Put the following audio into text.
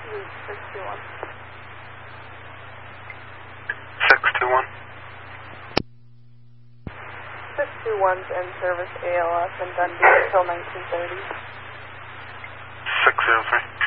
621. 621. 621's in service ALS in Dundee until 1930. 603.